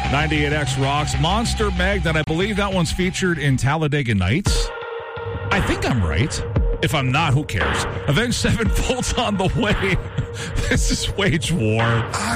98X rocks. Monster Magnet, I believe that one's featured in Talladega Nights. I think I'm right. If I'm not, who cares? Avenged Sevenfold's on the way. This is Wage War.